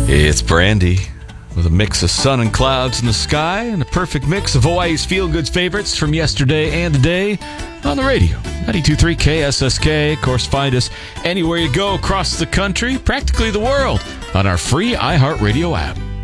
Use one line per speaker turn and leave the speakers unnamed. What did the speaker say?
It's Brandy with a mix of sun and clouds in the sky and a perfect mix of Hawaii's feel-good favorites from yesterday and today on the radio. 92.3 KSSK. Of course, find us anywhere you go across the country, practically the world, on our free iHeartRadio app.